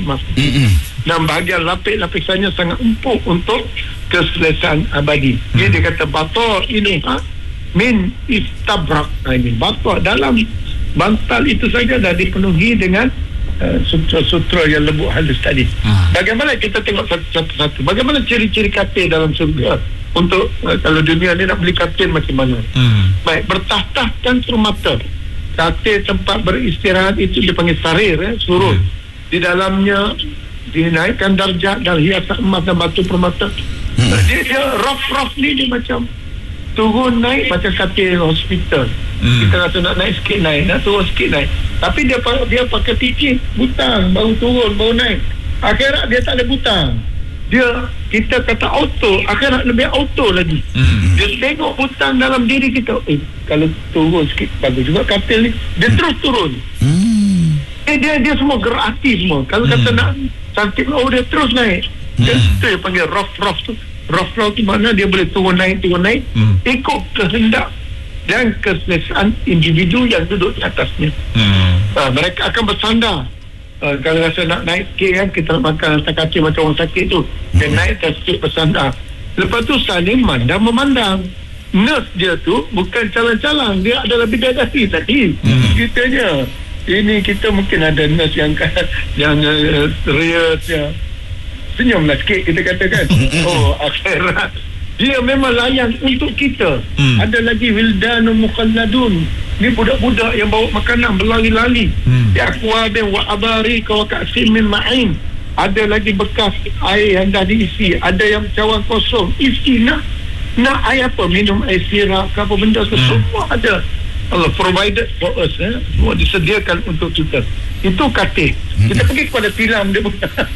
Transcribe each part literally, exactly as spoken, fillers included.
emas. Mm-hmm. Dan bahagian lapis-lapisannya sangat empuk untuk keselesaan abadi. Mm. Dia, dia kata bato ini ha? min istabrak. Nah, ini bato dalam bantal itu saja dah dipenuhi dengan uh, sutra-sutra yang lembut halus tadi. Mm. Bagaimana kita tengok satu-satu. Bagaimana ciri-ciri katil dalam surga? Untuk uh, kalau dunia ni nak beli katil macam mana? Mm. Baik, bertah-tahkan permata. Katil tempat beristirahat itu dipanggil sarir, eh, surut. Mm. Di dalamnya dinaikkan darjat dan hiasan emas dan batu permata. Hmm. Dia, dia rough-rough ni dia macam turun naik macam katil hospital. Hmm. Kita rasa nak naik sikit naik, nak turun sikit naik. Tapi dia dia pakai titik butang, baru turun, baru naik. Akhirat dia tak ada butang. Dia, kita kata auto, akhirat lebih auto lagi. Hmm. Dia tengok butang dalam diri kita. Eh, kalau turun sikit, bagus juga katil ni. Dia terus turun. Hmm. Eh, dia, dia semua gerak hati semua. Kalau hmm. kata nak cantik, oh dia terus naik. Dia, hmm. tu yang panggil rough-rough tu. Rough-rough tu makna dia boleh turun naik, turun naik. Hmm. Ikut kehendak dan keselesaan individu yang duduk di atasnya. Hmm. Ha, mereka akan bersandar. Ha, kalau rasa nak naik sikit kan, kita nak makan atas kaki macam orang sakit tu. Dia hmm. naik dan sikit bersandar. Lepas tu saling mandang memandang. Nurse dia tu bukan calang-calang. Dia adalah bidadari tadi. Hmm. Kitanya. Ini kita mungkin ada nurse yang yang uh, serius ya. Senyumlah sikit kita katakan. Oh, akhirat. Dia memang layan untuk kita. Hmm. Ada lagi wildanun mukhalladun. Ni budak-budak yang bawa makanan berlari-lari. Hmm. Ya aqwabin wa abari ka ka'sin min ma'in. Ada lagi bekas air yang dah diisi. Ada yang cawan kosong. Isi nak nak air apa? Minum air sirap ke apa benda tu. Hmm. Semua ada. Allah provided for us, eh? Semua disediakan untuk kita. Itu katil. Kita pergi kepada tilam dia.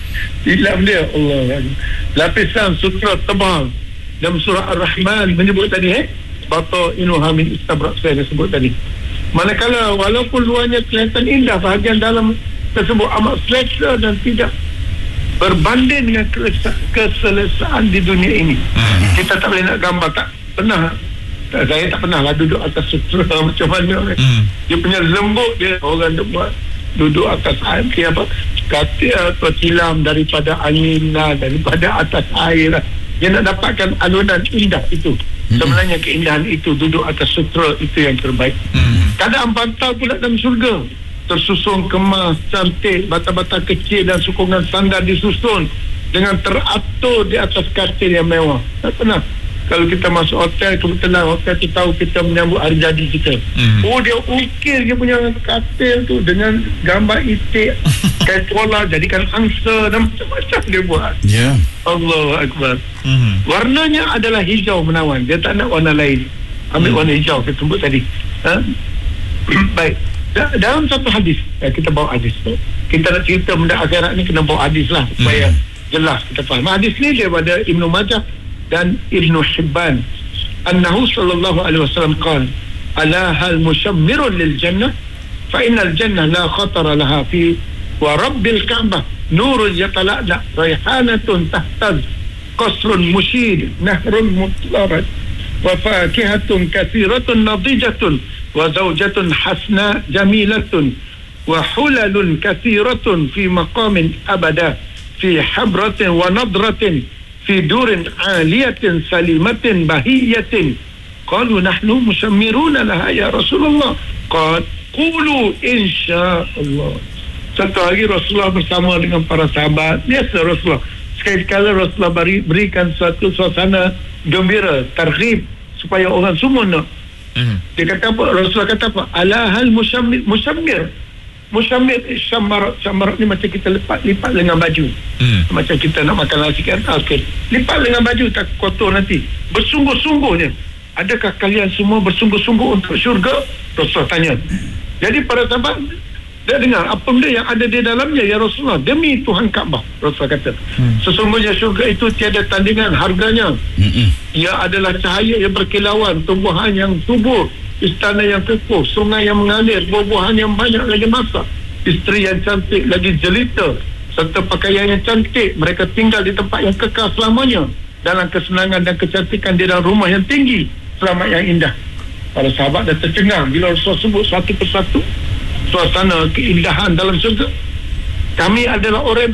Tilam dia, Allah. Lapisan sutra tebal. Dalam surah Ar-Rahman menyebut tadi, eh? Bata inuha min istabrak, saya sebut tadi. Manakala walaupun luarnya kelihatan indah, bahagian dalam tersebut amat selesa dan tidak berbanding dengan keselesaan di dunia ini. Kita tak boleh nak gambar, tak pernah. Saya tak pernah lah duduk atas sutra macam mana. Hmm. Dia punya lembut dia. Orang dia buat duduk atas air apa, katil atau tilam daripada angin lah, daripada atas air lah. Dia nak dapatkan alunan indah itu. Hmm. Sebenarnya keindahan itu duduk atas sutra itu yang terbaik. Hmm. Keadaan bantal pula dalam surga. Tersusun kemas, cantik, bata-bata kecil dan sokongan sandal disusun dengan teratur di atas katil yang mewah. Tak pernah. Kalau kita masuk hotel, kebetulan hotel tu tahu kita menyambut hari jadi kita. Mm. Oh, dia ukir dia punya katil tu dengan gambar itik, kaitrola, jadikan angsa dan macam-macam dia buat. Ya. Yeah. Allahu Akbar. Mm. Warnanya adalah hijau menawan. Dia tak nak warna lain. Ambil mm. warna hijau kita sebut tadi. Ha? Baik. Dalam satu hadis, kita bawa hadis tu. Kita nak cerita benda akhirat ni kena bawa hadis lah supaya mm. jelas kita faham. Hadis ni daripada Ibnu Majah dan Ibnu Hibban, annahu sallallahu alaihi wasallam qala ala hal mushammirun lil jannah fa innal jannah la khatara laha fi wa rabbil ka'bah nurun yatala'la raihanatun tahtaz qasrun mushid nahrun mutlarat wa fakihatun kathiratun nadijatun wa zawjatun hasna jamilatun wa hulalun kathiratun fi maqamin abada fi habratin wa nadratin fi durin aliyatin salimatin bahiyatin. Qalu nahnu mushammiruna laha ya Rasulullah. Qad qulu insyaallah. Satu hari Rasulullah bersama dengan para sahabat. Biasa Rasulullah sekali-kala Rasulullah beri, berikan suatu suasana gembira, targhib supaya orang semua nak. Mm. Dia kata apa? Rasulullah kata apa? Ala hal mushammir, mushammir. Mushammir syamarat, syamarat ni macam kita lipat-lipat lengan baju. Hmm. Macam kita nak makan nasi kan. Okay. Lipat lengan baju tak kotor nanti. Bersungguh-sungguhnya. Adakah kalian semua bersungguh-sungguh untuk syurga? Rasulullah tanya. Jadi para sahabat dia dengar apa benda yang ada di dalamnya ya Rasulullah. Demi Tuhan Kaabah, Rasulullah kata. Hmm. Sesungguhnya syurga itu tiada tandingan harganya. Hmm. Ia adalah cahaya yang berkilauan, tumbuhan yang subur, istana yang kukuh, sungai yang mengalir, buah-buahan yang banyak lagi masak, isteri yang cantik lagi jelita, serta pakaian yang cantik. Mereka tinggal di tempat yang kekal selamanya, dalam kesenangan dan kecantikan di dalam rumah yang tinggi, selamat yang indah. Para sahabat dah tercengang bila Rasul sebut satu persatu suasana keindahan dalam syurga. Kami adalah orang